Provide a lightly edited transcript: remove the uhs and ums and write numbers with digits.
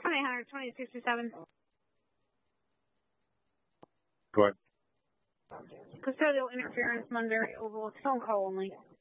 2800, 2867. Go ahead. Custodial interference, Munbury Oval, phone call only.